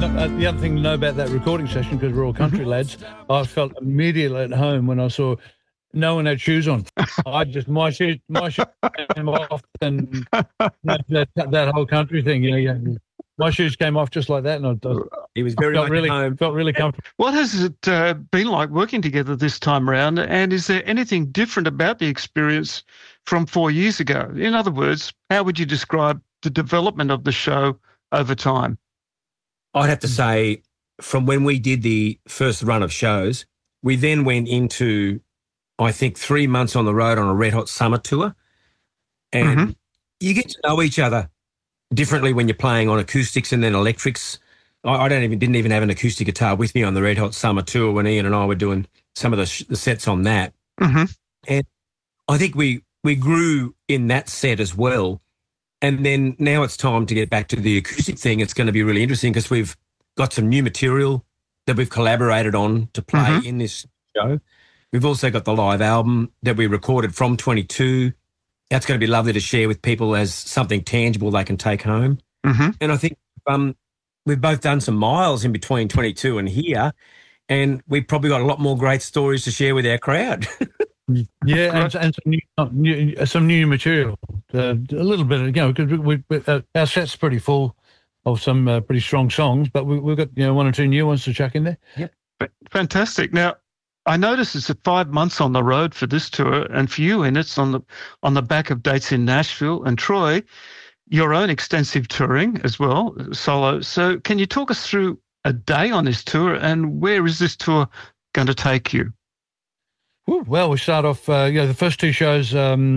The other thing to know about that recording session, because we're all country lads, I felt immediately at home when I saw no one had shoes on. My shoes came off, and that whole country thing, my shoes came off just like that, and he was very much at home. Felt really comfortable. What has it been like working together this time around? And is there anything different about the experience from 4 years ago? In other words, how would you describe the development of the show over time? I'd have to say, from when we did the first run of shows, we then went into, I think, 3 months on the road on a Red Hot Summer tour. And you get to know each other differently when you're playing on acoustics and then electrics. I didn't even have an acoustic guitar with me on the Red Hot Summer tour when Ian and I were doing some of the sets on that. And I think we grew in that set as well. And then now it's time to get back to the acoustic thing. It's going to be really interesting because we've got some new material that we've collaborated on to play in this show. We've also got the live album that we recorded from 22. That's going to be lovely to share with people as something tangible they can take home. And I think we've both done some miles in between 22 and here, and we've probably got a lot more great stories to share with our crowd. Yeah, and some new material. A little bit, because our set's pretty full of some pretty strong songs, but we've got one or two new ones to chuck in there. Yep, fantastic. Now, I noticed it's 5 months on the road for this tour, and for you, and it's on the back of dates in Nashville and Troy, your own extensive touring as well, solo. So, can you talk us through a day on this tour, and where is this tour going to take you? Well, we start off, the first two shows,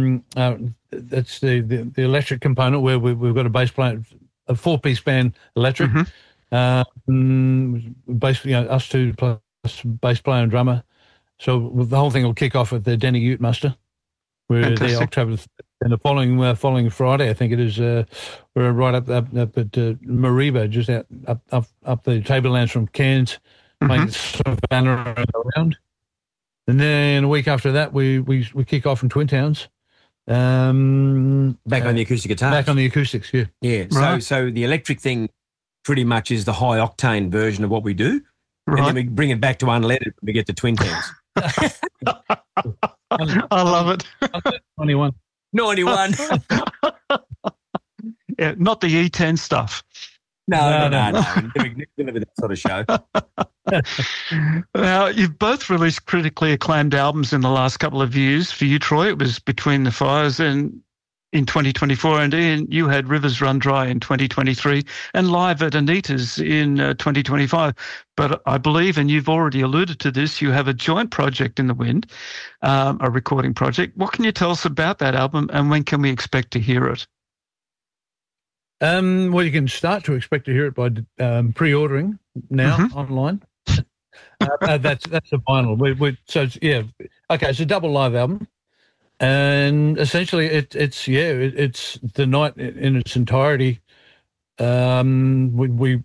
that's the electric component where we've got a bass player, a 4-piece band electric. Basically, us two plus bass player and drummer. So the whole thing will kick off at the Denny Ute Muster. We're there October, and the following Friday, I think it is, we're right up at Mariba, just up the tablelands from Cairns, making Savannah around. And then a week after that, we kick off in Twin Towns. Back on the acoustic guitar. Back on the acoustics, yeah. Yeah, Right. So the electric thing pretty much is the high-octane version of what we do. Right. And then we bring it back to unleaded when we get to Twin Towns. I love it. 91. 91. Yeah, not the E10 stuff. No. Never that sort of show. Now, you've both released critically acclaimed albums in the last couple of years. For you, Troy, it was Between the Fires in 2024, and Ian, you had Rivers Run Dry in 2023 and Live at Anita's in 2025. But I believe, and you've already alluded to this, you have a joint project in the wind, a recording project. What can you tell us about that album, and when can we expect to hear it? Well, you can start to expect to hear it by pre-ordering now online. That's the vinyl. It's a double live album, and essentially it's the night in its entirety. We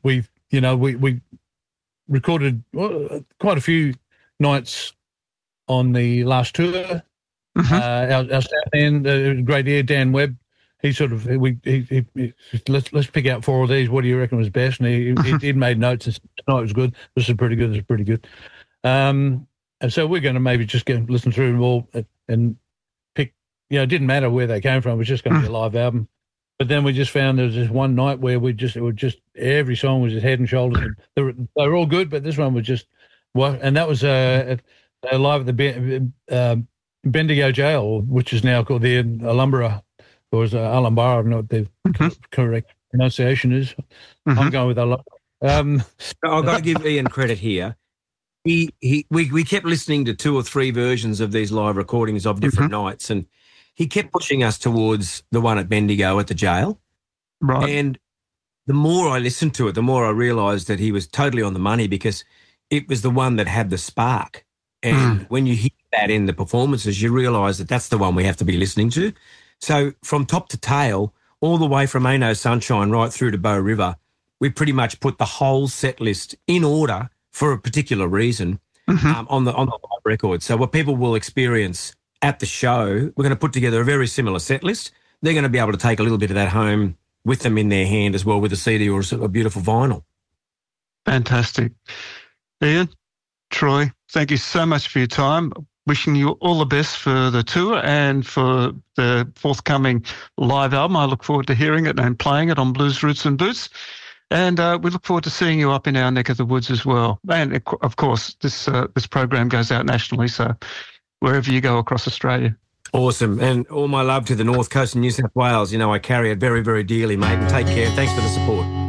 recorded quite a few nights on the last tour. Our staff man, great ear, Dan Webb. He sort of let's pick out 4 of these. What do you reckon was best? And he made notes and said, "No, it was good. This is pretty good. This is pretty good." And so we're going to maybe just listen through them all and pick. It didn't matter where they came from. It was just going to be a live album. But then we just found there was this one night where every song was just head and shoulders. They were all good, but this one was just and that was live at the Bendigo Jail, which is now called the Alhambra. Or is Alhambra? I don't know what the correct pronunciation is. I'm going with Alhambra. I've got to give Ian credit here. We kept listening to 2 or 3 versions of these live recordings of different nights, and he kept pushing us towards the one at Bendigo at the jail. Right. And the more I listened to it, the more I realised that he was totally on the money, because it was the one that had the spark. And when you hear that in the performances, you realise that that's the one we have to be listening to. So from top to tail, all the way from Ain't No Sunshine right through to Bow River, we pretty much put the whole set list in order for a particular reason on the live record. So what people will experience at the show, we're going to put together a very similar set list. They're going to be able to take a little bit of that home with them in their hand as well, with a CD or a beautiful vinyl. Fantastic. Ian, Troy, thank you so much for your time. Wishing you all the best for the tour and for the forthcoming live album. I look forward to hearing it and playing it on Blues Roots and Boots. And we look forward to seeing you up in our neck of the woods as well. And, of course, this program goes out nationally, so wherever you go across Australia. Awesome. And all my love to the North Coast of New South Wales. You know, I carry it very, very dearly, mate. And take care. Thanks for the support.